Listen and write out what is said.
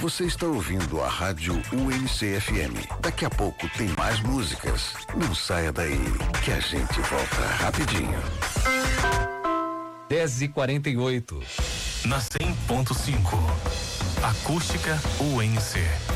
Você está ouvindo a Rádio UNC-FM. Daqui a pouco tem mais músicas. Não saia daí, que a gente volta rapidinho. 10h48. Na 100.5. Acústica UNC.